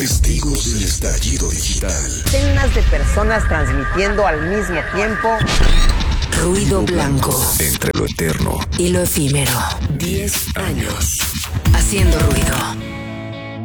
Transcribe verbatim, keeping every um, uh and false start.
Testigos del estallido digital. Decenas de personas transmitiendo al mismo tiempo. Ruido blanco. Entre lo eterno y lo efímero. Diez años. Haciendo ruido.